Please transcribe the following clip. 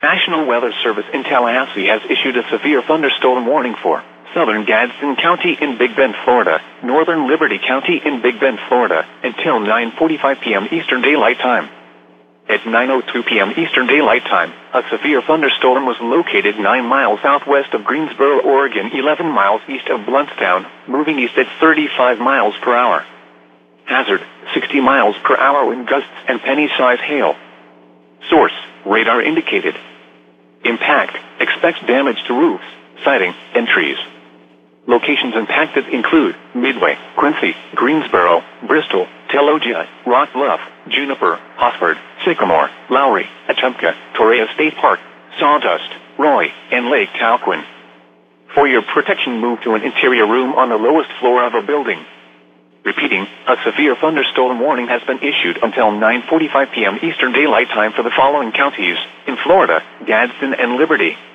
National Weather Service in Tallahassee has issued a severe thunderstorm warning for southern Gadsden County in Big Bend, Florida, northern Liberty County in Big Bend, Florida, until 9:45 p.m. Eastern Daylight Time. At 9:02 p.m. Eastern Daylight Time, a severe thunderstorm was located 9 miles southwest of Greensboro, Oregon, 11 miles east of Bluntstown, moving east at 35 miles per hour. Hazard, 60 miles per hour wind gusts and penny-size hail. Source, radar indicated. Impact, expects damage to roofs, siding, and trees. Locations impacted include Midway, Quincy, Greensboro, Bristol, Telogia, Rock Bluff, Juniper, Hosford, Sycamore, Lowry, Atumka, Torreya State Park, Sawdust, Roy, and Lake Talquin. For your protection, move to an interior room on the lowest floor of a building. Repeating, a severe thunderstorm warning has been issued until 9:45 p.m. Eastern Daylight Time for the following counties in Florida: Gadsden and Liberty.